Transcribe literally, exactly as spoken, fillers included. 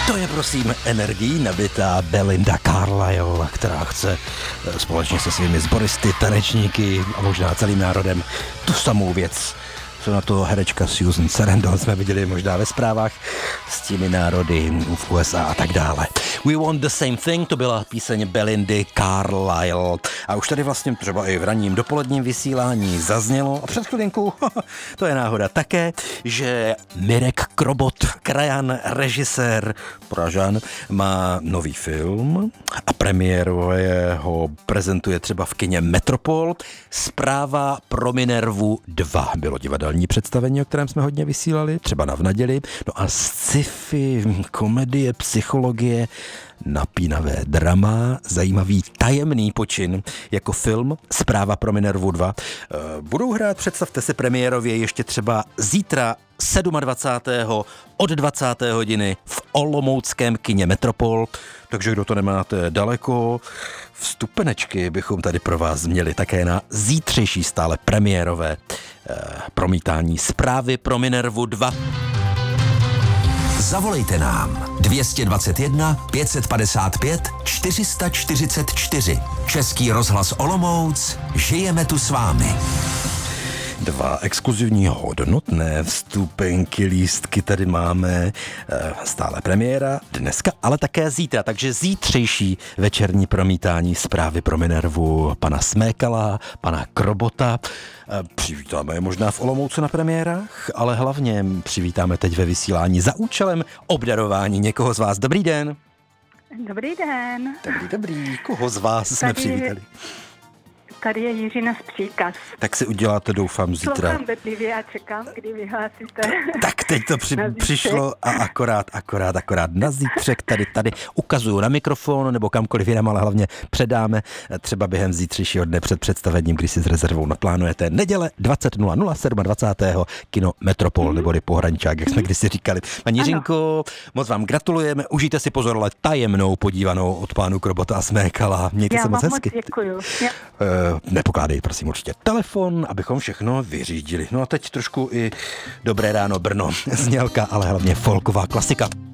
To je prosím energií nabitá Belinda Carlisle, která chce společně se svými sboristy, tanečníky a možná celým národem tu samou věc. Co na to herečka Susan Sarandon jsme viděli možná ve zprávách s těmi národy v U S A a tak dále. We Want the Same Thing, to byla píseň Belindy Carlisle. A už tady vlastně třeba i v ranním dopoledním vysílání zaznělo, a před chvilinkou, to je náhoda také, že Mirek Krobot, krajan, režisér, Pražan, má nový film a premiéruje ho prezentuje třeba v kině Metropol. Zpráva pro Minervu dva bylo divadelní představení, o kterém jsme hodně vysílali, třeba na V neděli. No a sci-fi, komedie, psychologie, napínavé drama, zajímavý tajemný počin jako film Zpráva pro Minervu dva. Budou hrát, představte si, premiérově ještě třeba zítra dvacátého sedmého od dvacáté hodiny v olomouckém kině Metropol, takže kdo to nemáte daleko, vstupenečky bychom tady pro vás měli také na zítřejší stále premiérové eh, promítání Zprávy pro Minervu dva. Zavolejte nám dvě dvacet jedna pět padesát pět čtyři sta čtyřicet čtyři. Český rozhlas Olomouc, žijeme tu s vámi. Dva exkluzivní hodnotné vstupenky, lístky tady máme, stále premiéra dneska, ale také zítra, takže zítřejší večerní promítání Zprávy pro Minervu pana Smékala, pana Krobota. Přivítáme je možná v Olomouci na premiérách, ale hlavně přivítáme teď ve vysílání za účelem obdarování někoho z vás. Dobrý den. Dobrý den. Dobrý, dobrý. Koho z vás jsme Tady přivítali? Tady je Jiřina z Příkaz. Tak si uděláte, doufám, zítra. Slouchám bedlivě a čekám, kdy vyhlásíte. Tak teď to při, přišlo a akorát, akorát, akorát na zítřek tady, tady ukazuju na mikrofon nebo kamkoliv jinam, ale hlavně předáme třeba během zítřejšího dne před představením, když si s rezervou naplánujete neděle dvacet nula nula dvacátého sedmého kino Metropol, mm. neboli Pohraničák, jak jsme kdysi říkali. Paní Jiřinko, moc vám gratulujeme, užijte si pozor, ale tajemnou podívanou od pánu Krobota a Smékala. Mějte Já se moc vám hezky. moc děkuju. Já... Uh, nepokládej, prosím, určitě telefon, abychom všechno vyřídili. No a teď trošku i Dobré ráno Brno, znělka, ale hlavně folková klasika.